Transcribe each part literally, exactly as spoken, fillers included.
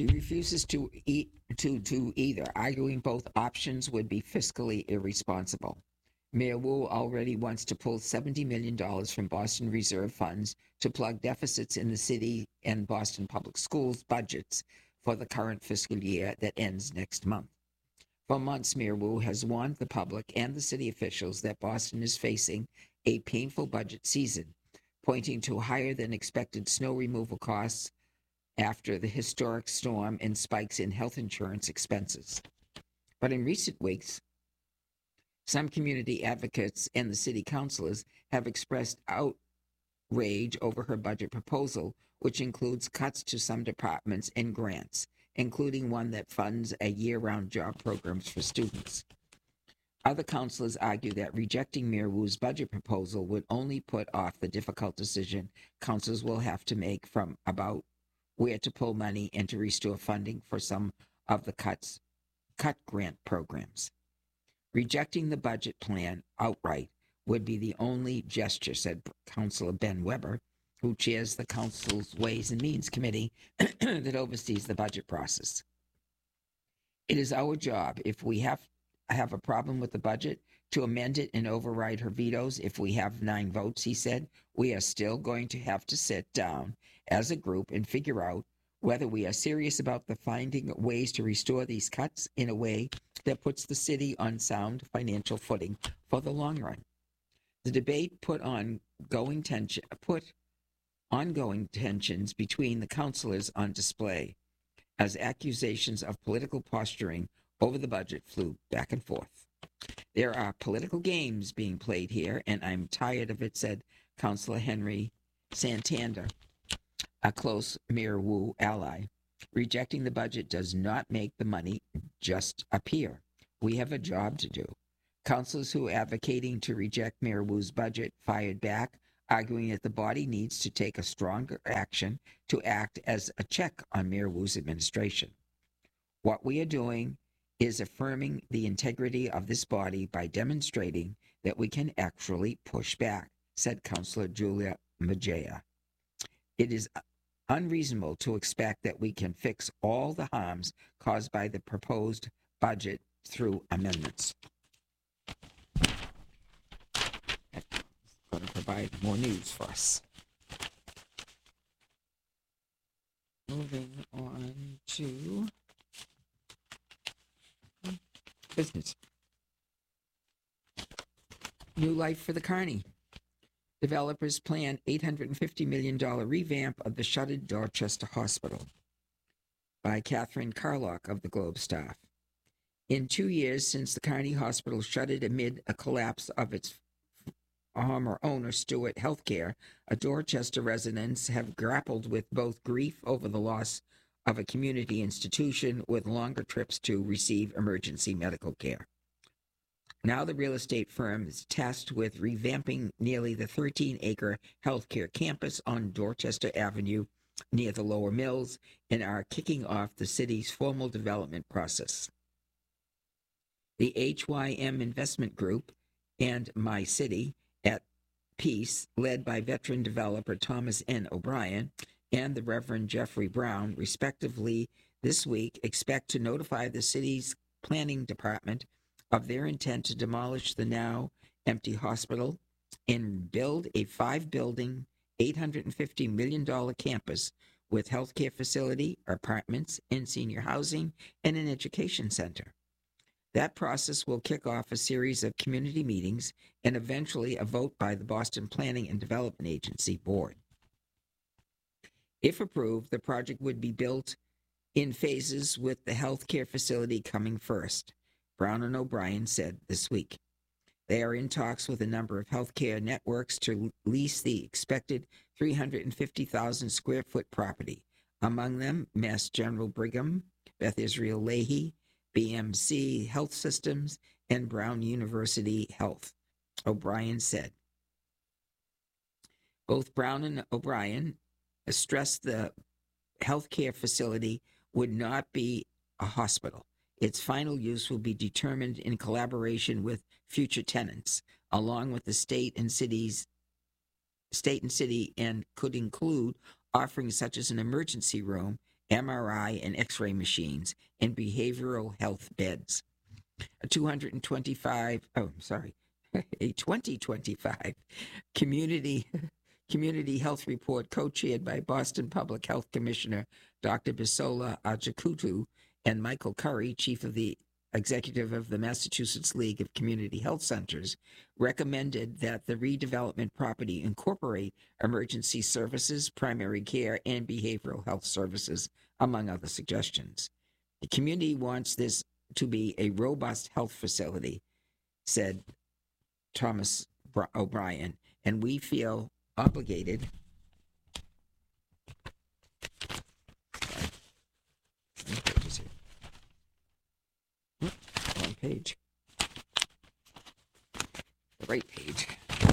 She refuses to eat to do either, arguing both options would be fiscally irresponsible. Mayor Wu already wants to pull seventy million dollars from Boston Reserve funds to plug deficits in the city and Boston Public Schools budgets for the current fiscal year that ends next month. For months, Mayor Wu has warned the public and the city officials that Boston is facing a painful budget season, pointing to higher than expected snow removal costs after the historic storm and spikes in health insurance expenses. But in recent weeks, some community advocates and the city councilors have expressed outrage over her budget proposal, which includes cuts to some departments and grants, including one that funds a year-round job programs for students. Other councilors argue that rejecting Mayor Wu's budget proposal would only put off the difficult decision councilors will have to make from about where to pull money and to restore funding for some of the cuts, cut grant programs. Rejecting the budget plan outright would be the only gesture, said Councilor Ben Weber, who chairs the council's Ways and Means Committee that oversees the budget process. It is our job, if we have have a problem with the budget, to amend it and override her vetoes. If we have nine votes, he said, we are still going to have to sit down as a group and figure out whether we are serious about the finding ways to restore these cuts in a way that puts the city on sound financial footing for the long run. The debate put on going tension, put ongoing tensions between the councilors on display as accusations of political posturing over the budget flew back and forth. There are political games being played here, and I'm tired of it, said Councilor Henry Santander, a close Mayor Wu ally. Rejecting the budget does not make the money just appear. We have a job to do. Councilors who are advocating to reject Mayor Wu's budget fired back, arguing that the body needs to take a stronger action to act as a check on Mayor Wu's administration. What we are doing is affirming the integrity of this body by demonstrating that we can actually push back, said Councilor Julia Majea. It is unreasonable to expect that we can fix all the harms caused by the proposed budget through amendments. That's going to provide more news for us. Moving on to business. New life for the Kearney. Developers plan eight hundred fifty million dollars revamp of the shuttered Dorchester Hospital. By Catherine Carlock of the Globe Star. In two years since the Kearney Hospital shuttered amid a collapse of its former owner, Stewart Healthcare, a Dorchester residents have grappled with both grief over the loss of a community institution with longer trips to receive emergency medical care. Now the real estate firm is tasked with revamping nearly the thirteen-acre healthcare campus on Dorchester Avenue near the Lower Mills and are kicking off the city's formal development process. The H Y M Investment Group and My City at Peace, led by veteran developer Thomas N. O'Brien and the Reverend Jeffrey Brown, respectively, this week expect to notify the city's planning department of their intent to demolish the now empty hospital and build a five-building, eight hundred fifty million dollars campus with healthcare facility, apartments, and senior housing, and an education center. That process will kick off a series of community meetings and eventually a vote by the Boston Planning and Development Agency Board. If approved, the project would be built in phases with the healthcare facility coming first, Brown and O'Brien said this week. They are in talks with a number of healthcare networks to lease the expected three hundred fifty thousand square foot property, among them Mass General Brigham, Beth Israel Lahey, B M C Health Systems, and Brown University Health, O'Brien said. Both Brown and O'Brien stressed the healthcare facility would not be a hospital. Its final use will be determined in collaboration with future tenants, along with the state and cities, state and city, and could include offerings such as an emergency room M R I and X-ray machines, and behavioral health beds. A two hundred twenty-five, oh, I'm sorry, a twenty twenty-five community community health report co-chaired by Boston Public Health Commissioner Doctor Bisola Ajakutu and Michael Curry, chief of the executive of the Massachusetts League of Community Health Centers, recommended that the redevelopment property incorporate emergency services, primary care, and behavioral health services, among other suggestions. The community wants this to be a robust health facility, said Thomas O'Brien, and we feel obligated. Sorry. Wrong page. The right page.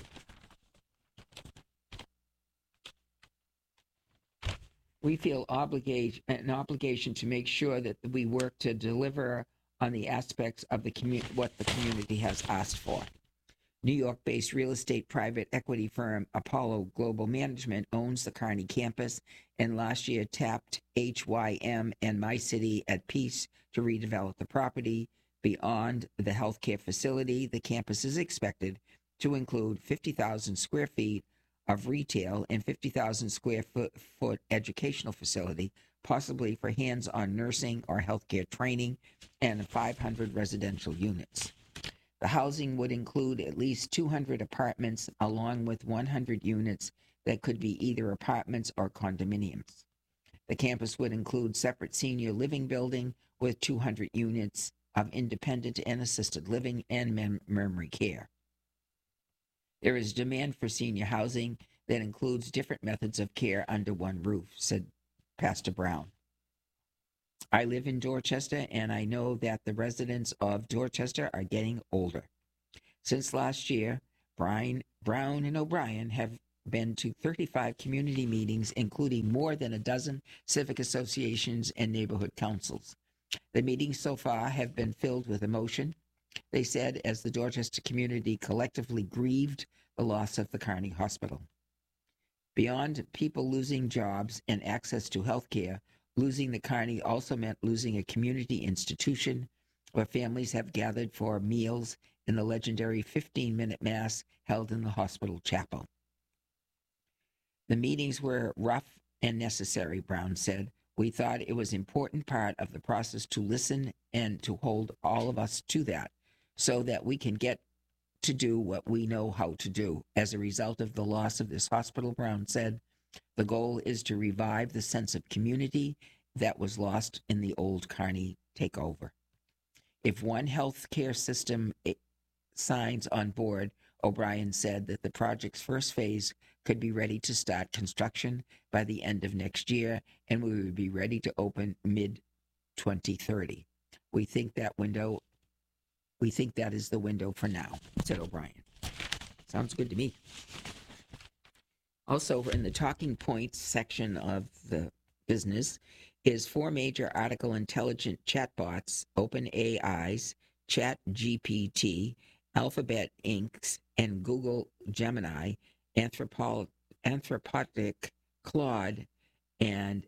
We feel obligate, an obligation to make sure that we work to deliver on the aspects of the commu- what the community has asked for. New York-based real estate private equity firm Apollo Global Management owns the Kearney campus and last year tapped H Y M and My City at Peace to redevelop the property. Beyond the healthcare facility, the campus is expected to include fifty thousand square feet of retail and fifty thousand square foot, foot educational facility, possibly for hands-on nursing or healthcare training, and five hundred residential units. The housing would include at least two hundred apartments, along with one hundred units that could be either apartments or condominiums. The campus would include separate senior living building with two hundred units of independent and assisted living and mem- memory care. There is demand for senior housing that includes different methods of care under one roof, said Pastor Brown. I live in Dorchester, and I know that the residents of Dorchester are getting older. Since last year, Brian, Brown and O'Brien have been to thirty-five community meetings, including more than a dozen civic associations and neighborhood councils. The meetings so far have been filled with emotion, they said, as the Dorchester community collectively grieved the loss of the Kearney Hospital. Beyond people losing jobs and access to health care, losing the Kearney also meant losing a community institution where families have gathered for meals in the legendary fifteen-minute mass held in the hospital chapel. The meetings were rough and necessary, Brown said. We thought it was an important part of the process to listen and to hold all of us to that so that we can get to do what we know how to do. As a result of the loss of this hospital, Brown said, the goal is to revive the sense of community that was lost in the old Kearney takeover. If one health care system signs on board, O'Brien said that the project's first phase could be ready to start construction by the end of next year, and we would be ready to open mid twenty thirty. We think that window, we think that is the window for now, said O'Brien. Sounds good to me. Also, in the talking points section of the business is four major article intelligent chatbots, OpenAI's ChatGPT, Alphabet Incorporated's, and Google Gemini, Anthropo- Anthropic Claude, and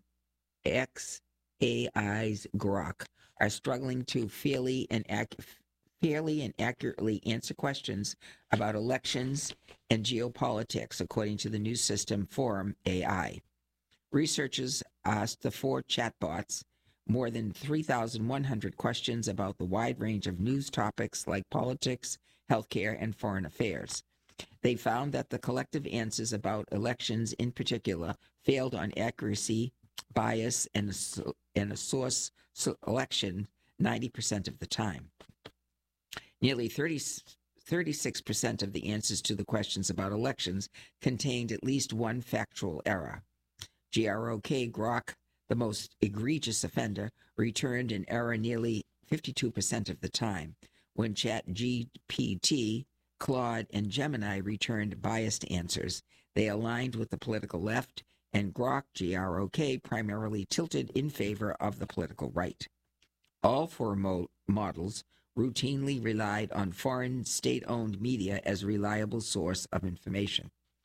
xAI's Grok are struggling to fairly and ac- fairly and accurately answer questions about elections and geopolitics, according to the news system Forum A I. Researchers asked the four chatbots more than three thousand one hundred questions about the wide range of news topics like politics, healthcare, and foreign affairs. They found that the collective answers about elections in particular failed on accuracy, bias, and a, and a source selection ninety percent of the time. Nearly thirty, thirty-six percent of the answers to the questions about elections contained at least one factual error. Grok, Grok, the most egregious offender, returned an error nearly fifty-two percent of the time. When ChatGPT, Claude, and Gemini returned biased answers, they aligned with the political left, and Grok, Grok, primarily tilted in favor of the political right. All four mo- models routinely relied on foreign state-owned media as a reliable source of information.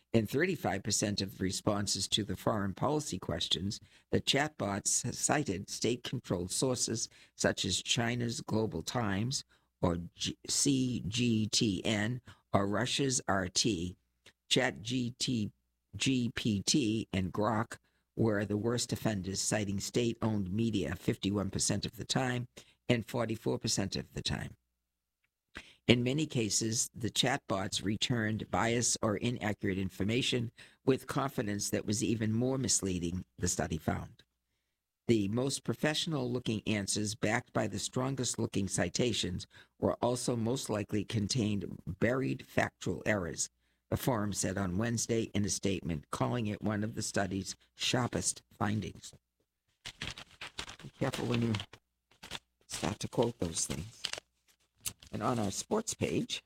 In thirty-five percent of responses to the foreign policy questions, the chatbots cited state-controlled sources such as China's Global Times or C G T N or Russia's R T. ChatGPT and Grok were the worst offenders, citing state-owned media fifty-one percent of the time and forty-four percent of the time. In many cases, the chatbots returned biased or inaccurate information with confidence that was even more misleading, the study found. The most professional-looking answers, backed by the strongest-looking citations, were also most likely contained buried factual errors, the forum said on Wednesday in a statement, calling it one of the study's sharpest findings. Be careful when you start to quote those things. And on our sports page,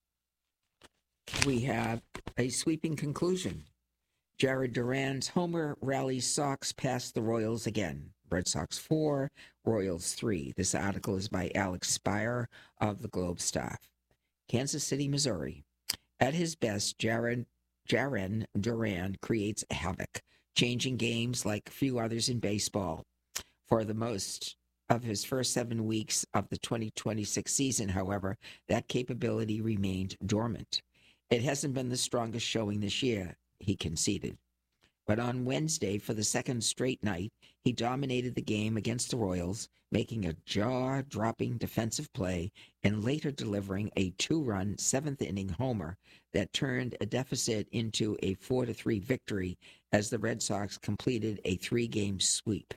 we have a sweeping conclusion. Jarren Duran's homer rallies Sox past the Royals again. Red Sox four, Royals three. This article is by Alex Spire of the Globe Staff. Kansas City, Missouri. At his best, Jarren, Jarren Duran creates havoc, changing games like few others in baseball. For the most of his first seven weeks of the twenty twenty-six season, however, that capability remained dormant. It hasn't been the strongest showing this year, he conceded. But on Wednesday, for the second straight night, he dominated the game against the Royals, making a jaw-dropping defensive play and later delivering a two-run seventh-inning homer that turned a deficit into a four to three victory as the Red Sox completed a three-game sweep.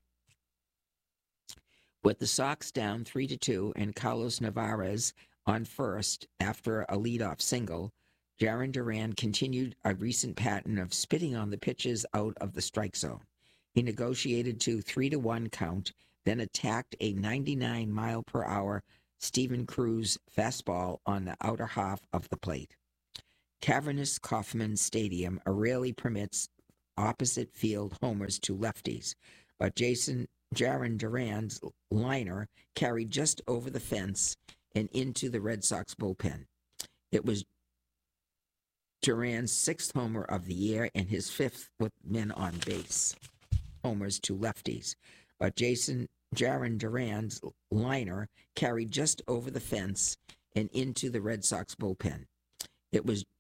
With the Sox down three to two and Carlos Narvaez on first after a leadoff single, Jarren Duran continued a recent pattern of spitting on the pitches out of the strike zone. He negotiated to three to one count, then attacked a ninety-nine mile per hour Steven Cruz fastball on the outer half of the plate. Cavernous Kauffman Stadium rarely permits opposite field homers to lefties, but Jason Jarren Duran's liner carried just over the fence and into the Red Sox bullpen. It was Duran's sixth homer of the year and his fifth with men on base homers to lefties. But Jason Jarren Duran's liner carried just over the fence and into the Red Sox bullpen. It was